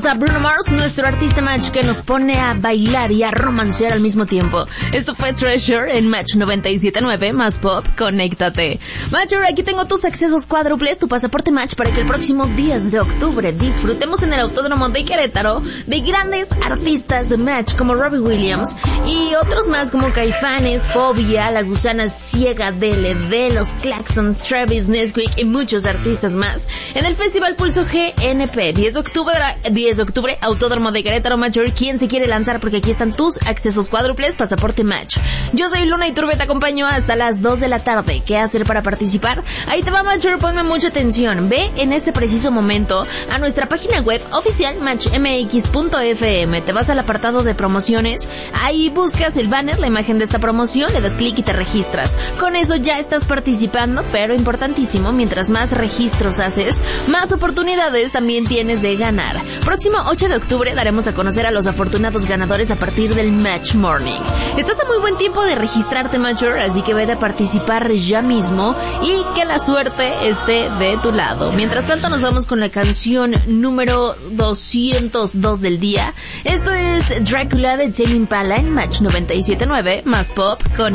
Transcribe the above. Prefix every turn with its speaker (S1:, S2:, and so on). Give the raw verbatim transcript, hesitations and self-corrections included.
S1: escuchamos a Bruno Mars, nuestro artista Match que nos pone a bailar y a romancear al mismo tiempo. Esto fue Treasure en Match noventa y siete punto nueve, más pop, conéctate. Matcher, aquí tengo tus accesos cuádruples, tu pasaporte Match para que el próximo diez de octubre disfrutemos en el Autódromo de Querétaro de grandes artistas de Match como Robbie Williams y otros más como Caifanes, Fobia, La Gusana Ciega, D L D, Los Claxons, Travis, Nesquik y muchos artistas más en el Festival Pulso G N P. diez de octubre, diez de octubre, Autódromo de Querétaro. Matcher, ¿quién se quiere lanzar? Porque aquí están tus accesos cuádruples, pasaporte Match. Yo soy Luna y Turbe, te acompaño hasta las dos de la tarde. ¿Qué hacer para participar? Ahí te va, Matcher, ponme mucha atención. Ve en este preciso momento a nuestra página web oficial match m x punto f m. Te vas al apartado de promociones, ahí buscas el banner, la imagen de esta promoción, le das clic y te registras. Con eso ya estás participando, pero importantísimo, mientras más registros haces, más oportunidades también tienes de ganar. Próximo ocho de octubre daremos a conocer a los afortunados ganadores a partir del Match Morning. Estás a muy buen tiempo de registrarte, Matcher, así que vete a participar ya mismo y que la suerte esté de tu lado. Mientras tanto nos vamos con la canción número doscientos dos del día. Esto es Drácula de Tame Impala en Match noventa y siete punto nueve, más pop con